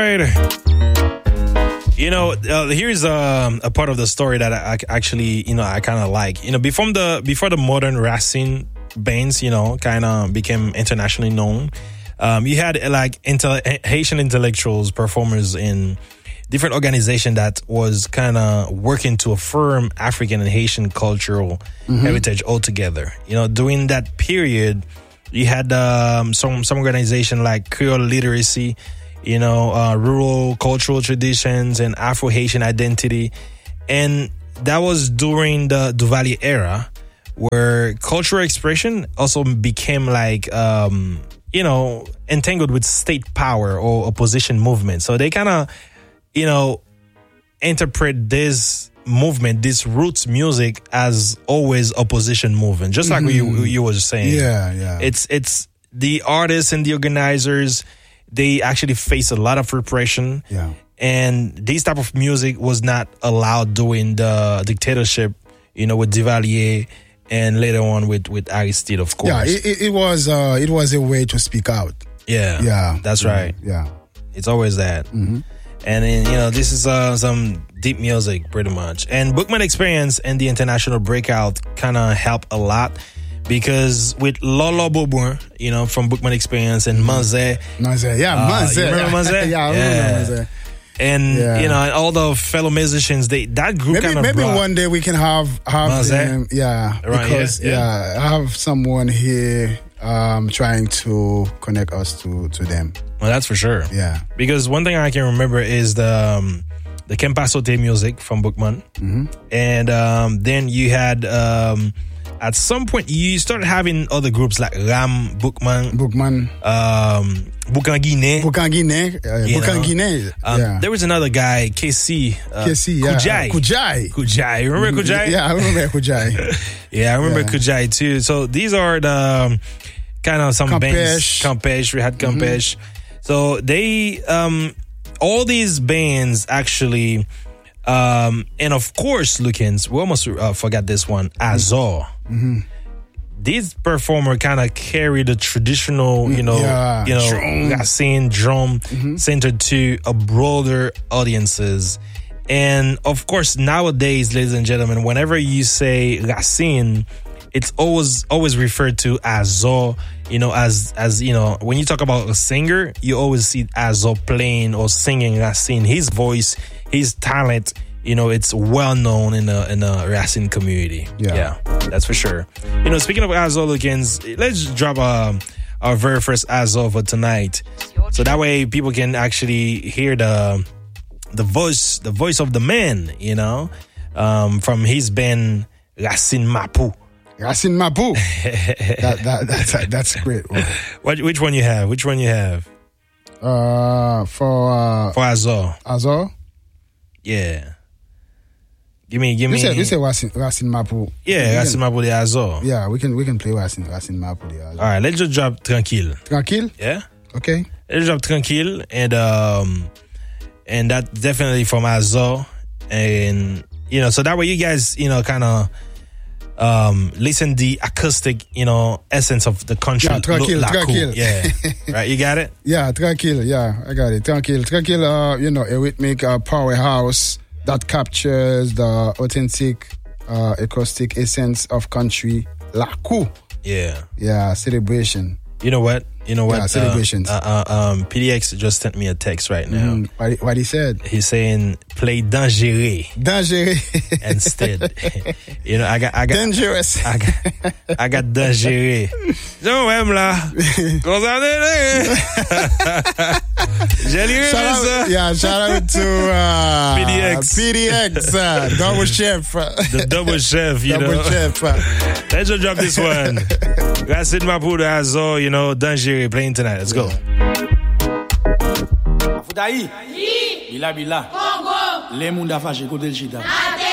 right. Here's a part of the story that I actually, I kind of like. Before the modern Racine bands, kind of became internationally known. You had like Haitian intellectuals, performers in different organizations that was kind of working to affirm African and Haitian cultural heritage altogether. During that period, you had some organization like Creole literacy, rural cultural traditions and Afro-Haitian identity. And that was during the Duvalier era, where cultural expression also became like, entangled with state power or opposition movement. So they kind of, interpret this movement, this roots music, as always opposition movement, just like you were saying. Yeah. It's the artists and the organizers, they actually face a lot of repression. Yeah. And this type of music was not allowed during the dictatorship, with Duvalier and later on with Aristide, of course. Yeah, it was a way to speak out. Yeah. That's right. Yeah. It's always that. Mm-hmm. And then, this is some deep music pretty much. And Bookman Experience and the international breakout kind of help a lot, because with Lolo Bobo, from Bookman Experience and Manzé. Manzé, yeah, Manzé. You remember Manzé? Yeah, I remember Manzé. And, and all the fellow musicians, that group maybe one day we can have them. Yeah, right, because I have someone here trying to connect us to them. Well, that's for sure. Yeah. Because one thing I can remember is the Kempasote music from Bookman. Mm-hmm. And then you had, at some point, you started having other groups like Ram, Bookman. Bukangine. There was another guy, KC. Kujai. You remember Kujai? Yeah, I remember Kujai. I remember Kujai too. So these are the kind of some bands. Campeche. We had Campeche. So they, all these bands actually, and of course, Lucans, we almost forgot this one, Azor. Mm-hmm. These performer kind of carry the traditional, Racine drum centered to a broader audiences. And of course, nowadays, ladies and gentlemen, whenever you say Racine, it's always referred to as Azor, as when you talk about a singer, you always see Azor playing or singing Racine. His voice, his talent, it's well known in the Racine community. Yeah, that's for sure. Speaking of Azor, Lucans, let's drop our very first Azor for tonight, so that way people can actually hear the voice of the man, from his band Racine Mapu. Racine Mapu. That's great. Which one you have? For Azor. Azor? Yeah. Give me. You say Racine Mapu. Yeah, Racine Mapu de Azor. Yeah, we can play Racine Mapu de Azor. All right, let's just drop Tranquille. Tranquille? Yeah. Okay. Let's drop Tranquille, and that definitely from Azor, and so that way you guys kind of listen the acoustic essence of the country. Yeah, Tranquille. Yeah, right. You got it. Yeah, Tranquille. Yeah, I got it. Tranquille. A rhythmic powerhouse that captures the authentic acoustic essence of country. Lakou. Yeah, celebration. You know what? Yeah, celebrations. PDX just sent me a text right now. What he said? He's saying play Dangereux instead. I got dangerous. I got Dangereux. So même là. Shout out to PDX, double chef. The double chef, double chef. Let's just drop this one. Racine Mapu de Azor, Dangereux playing tonight. Let's go. Fudaï. Bila. Congo. Les moun da fâché côté le chita.